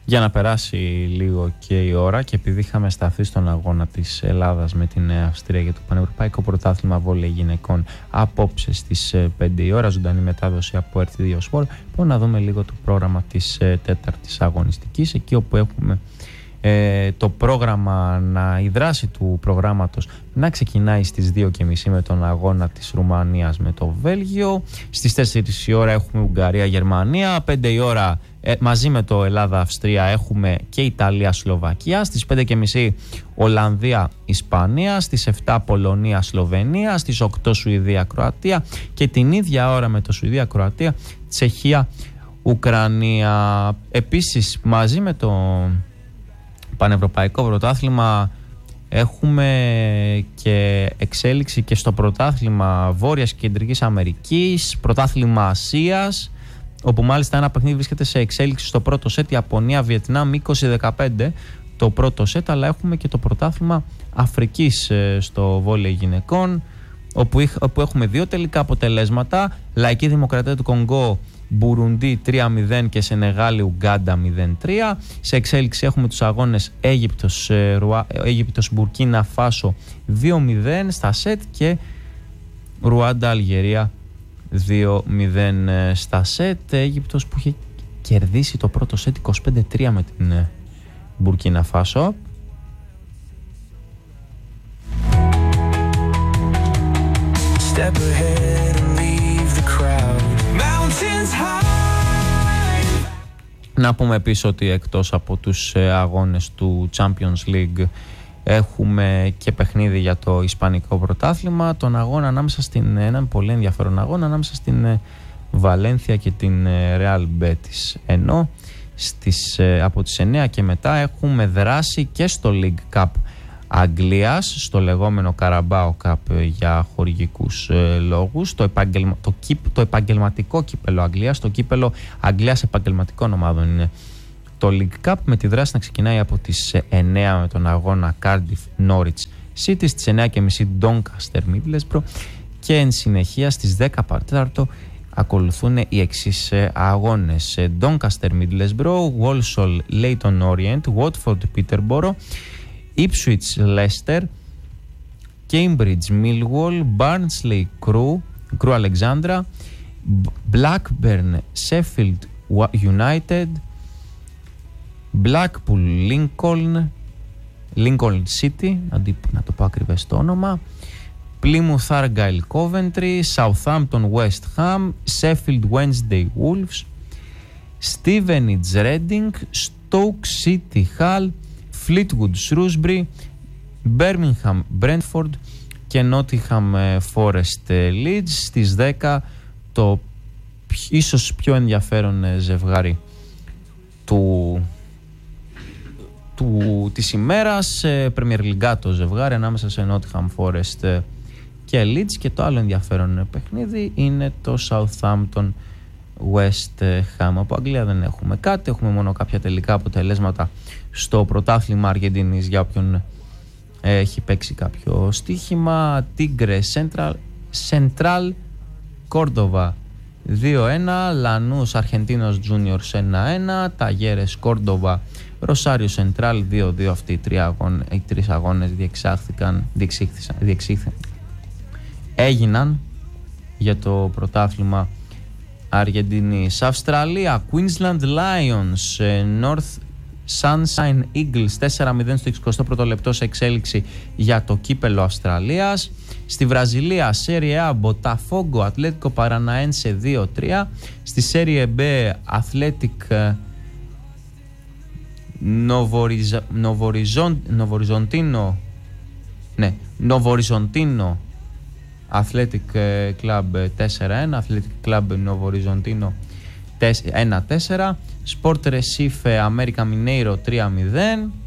Για να περάσει λίγο και η ώρα, και επειδή είχαμε σταθεί στον αγώνα της Ελλάδας με την Αυστρία για το Πανευρωπαϊκό Πρωτάθλημα Βόλεϊ Γυναικών απόψε στις 5 η ώρα, ζωντανή μετάδοση από RTL2 Sport, λοιπόν, να δούμε λίγο το πρόγραμμα της τέταρτης αγωνιστικής, εκεί όπου έχουμε το πρόγραμμα, η δράση του προγράμματος να ξεκινάει στις 2:30 με τον αγώνα της Ρουμανίας με το Βέλγιο. Στις 4 η ώρα έχουμε Ουγγαρία-Γερμανία. 5 η ώρα μαζί με το Ελλάδα-Αυστρία έχουμε και Ιταλία-Σλοβακία. Στις 5:30 Ολλανδία-Ισπανία. Στις 7 Πολωνία-Σλοβενία. Στις 8 Σουηδία-Κροατία. Και την ίδια ώρα με το Σουηδία-Κροατία Τσεχία-Ουκρανία. Επίσης μαζί με το Πανευρωπαϊκό Πρωτάθλημα έχουμε και εξέλιξη και στο πρωτάθλημα Βόρειας και Κεντρικής Αμερικής, πρωτάθλημα Ασίας, όπου μάλιστα ένα παιχνίδι βρίσκεται σε εξέλιξη στο πρώτο σετ, Ιαπωνία-Βιετνάμ 20-15 το πρώτο σετ, αλλά έχουμε και το πρωτάθλημα Αφρικής στο βόλεϊ γυναικών, όπου έχουμε 2 τελικά αποτελέσματα, Λαϊκή Δημοκρατία του Κονγκό Μπουρουντί 3-0 και Σενεγάλη Ουγκάντα 0-3. Σε εξέλιξη έχουμε τους αγώνες Αίγυπτος Μπουρκίνα Φάσο 2-0 στα σετ και Ρουάντα Αλγερία 2-0 στα σετ. Αίγυπτος που είχε κερδίσει το πρώτο σετ 25-3 με την Μπουρκίνα Φάσο. Step ahead and leave the crowd. Mountains high. Να πούμε επίσης ότι εκτός από τους αγώνες του Champions League έχουμε και παιχνίδι για το Ισπανικό Πρωτάθλημα, τον αγώνα ανάμεσα έναν πολύ ενδιαφέρον αγώνα ανάμεσα στην Βαλένθια και την Real Betis, ενώ από τις 9 και μετά έχουμε δράση και στο League Cup Αγγλίας, στο λεγόμενο Carabao Cup για χορηγικούς λόγους, το επαγγελματικό κύπελο Αγγλίας, το κύπελο Αγγλίας επαγγελματικών ομάδων είναι το League Cup, με τη δράση να ξεκινάει από τις 9 με τον αγώνα Cardiff Norwich City, στις 9:30 Doncaster Middlesbrough, και εν συνεχεία στις 10 παρατέταρτο ακολουθούν οι εξής αγώνες: Doncaster Middlesbrough, Walsall Leyton Orient, Watford Peterborough, Ipswich Leicester, Cambridge Millwall, Barnsley Crew Alexandra, Blackburn Sheffield United, Blackpool Lincoln City, να το πω ακριβές το όνομα, Plymouth Argyle Coventry, Southampton West Ham, Sheffield Wednesday Wolves, Stevenage Reading, Stoke City Hull, Fleetwood Shrewsbury, Birmingham Brentford και Nottingham Forest Leeds. Στις 10 το ίσως πιο ενδιαφέρον ζευγάρι της ημέρας, Premier League το ζευγάρι ανάμεσα σε Nottingham Forest και Leeds, και το άλλο ενδιαφέρον παιχνίδι είναι το Southampton West Ham. Από Αγγλία δεν έχουμε κάτι, έχουμε μόνο κάποια τελικά αποτελέσματα στο πρωτάθλημα Αργεντινής για όποιον έχει παίξει κάποιο στοίχημα. Tigre Central Córdoba 2-1, Lanús Argentinos Juniors 1-1, Talleres Córdoba Rosario Central 2-2. Αυτοί οι τρεις αγώνες έγιναν για το πρωτάθλημα Αργεντινής. Αυστραλία Queensland Lions North Sunshine Eagles 4-0 στο 21ο λεπτό σε εξέλιξη για το κύπελο Αυστραλίας. Στη Βραζιλία Serie A Botafogo Atlético Paranaense 2-3. Στη Serie B Athletic Novo Athletic Club 4-1, Athletic Club Novo Horizontino 1-4, Sport Recife América Mineiro 3-0,